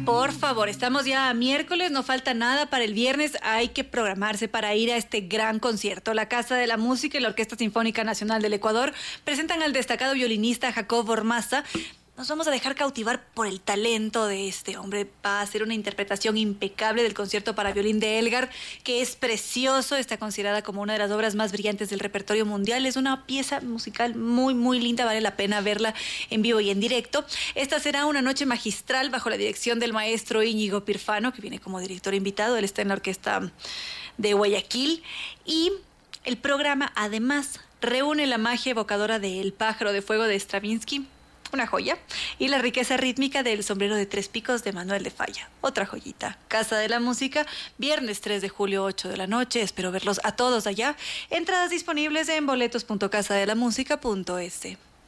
Por favor, estamos ya a miércoles, no falta nada para el viernes, hay que programarse para ir a este gran concierto. La Casa de la Música y la Orquesta Sinfónica Nacional del Ecuador presentan al destacado violinista Jacob Ormaza. Nos vamos a dejar cautivar por el talento de este hombre. Va a hacer una interpretación impecable del concierto para violín de Elgar, que es precioso, está considerada como una de las obras más brillantes del repertorio mundial. Es una pieza musical muy, muy linda, vale la pena verla en vivo y en directo. Esta será una noche magistral bajo la dirección del maestro Íñigo Pirfano, que viene como director invitado. Él está en la orquesta de Guayaquil. Y el programa, además, reúne la magia evocadora de El pájaro de fuego de Stravinsky, una joya, y la riqueza rítmica del sombrero de tres picos de Manuel de Falla, otra joyita. Casa de la Música, viernes 3 de julio, 8 de la noche. Espero verlos a todos allá. Entradas disponibles en boletos.casadelamusica.es.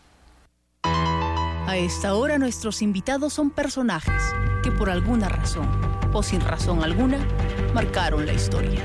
A esta hora nuestros invitados son personajes que por alguna razón, o sin razón alguna, marcaron la historia.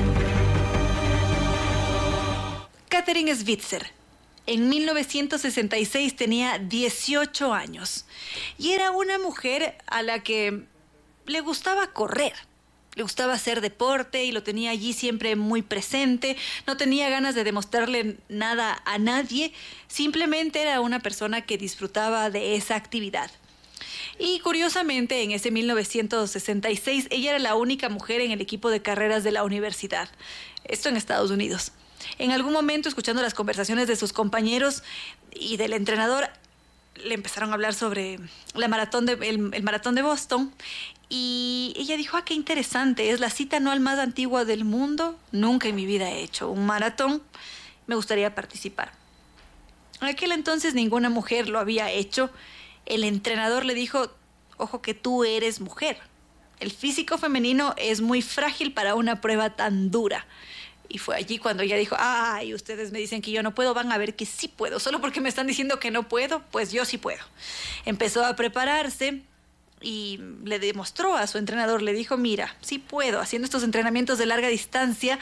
Catherine Switzer. En 1966 tenía 18 años y era una mujer a la que le gustaba correr, le gustaba hacer deporte y lo tenía allí siempre muy presente. No tenía ganas de demostrarle nada a nadie, simplemente era una persona que disfrutaba de esa actividad. Y curiosamente, en ese 1966, ella era la única mujer en el equipo de carreras de la universidad. Esto en Estados Unidos. En algún momento, escuchando las conversaciones de sus compañeros y del entrenador, le empezaron a hablar sobre el maratón de Boston. Y ella dijo, qué interesante, es la cita anual más antigua del mundo. Nunca en mi vida he hecho un maratón. Me gustaría participar. En aquel entonces ninguna mujer lo había hecho. El entrenador le dijo, ojo que tú eres mujer. El físico femenino es muy frágil para una prueba tan dura. Y fue allí cuando ella dijo, ustedes me dicen que yo no puedo, van a ver que sí puedo. Solo porque me están diciendo que no puedo, pues yo sí puedo. Empezó a prepararse y le demostró a su entrenador, le dijo, mira, sí puedo, haciendo estos entrenamientos de larga distancia,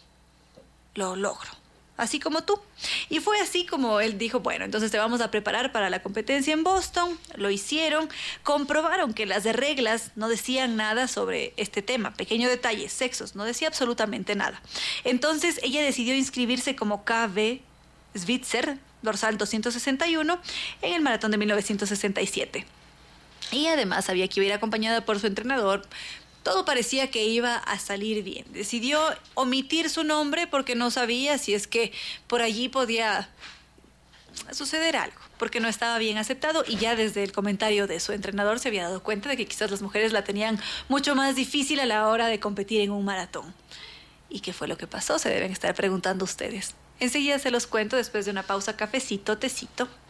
lo logro. Así como tú. Y fue así como él dijo, bueno, entonces te vamos a preparar para la competencia en Boston. Lo hicieron, comprobaron que las reglas no decían nada sobre este tema. Pequeño detalle, sexos, no decía absolutamente nada. Entonces ella decidió inscribirse como KB Switzer, dorsal 261, en el maratón de 1967. Y además había que ir acompañada por su entrenador. Todo parecía que iba a salir bien. Decidió omitir su nombre porque no sabía si es que por allí podía suceder algo, porque no estaba bien aceptado, y ya desde el comentario de su entrenador se había dado cuenta de que quizás las mujeres la tenían mucho más difícil a la hora de competir en un maratón. ¿Y qué fue lo que pasó? Se deben estar preguntando ustedes. Enseguida se los cuento después de una pausa, cafecito, tecito.